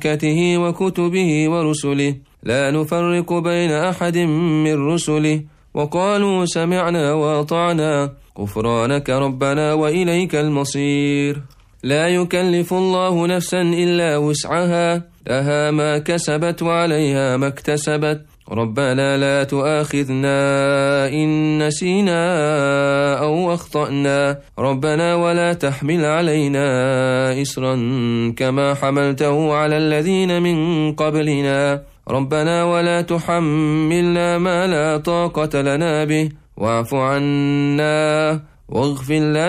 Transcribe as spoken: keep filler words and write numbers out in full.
وملائكته وكتبه ورسله لا نفرق بين أحد من رسله وقالوا سمعنا وأطعنا غفرانك ربنا وإليك المصير. لا يكلف الله نفسا إلا وسعها لها ما كسبت وعليها ما اكتسبت ربنا لا تؤاخذنا إن نسينا أو أخطأنا ربنا ولا تحمل علينا إسرا كما حملته على الذين من قبلنا ربنا ولا تحملنا ما لا طاقة لنا به واعف عنا واغفر لنا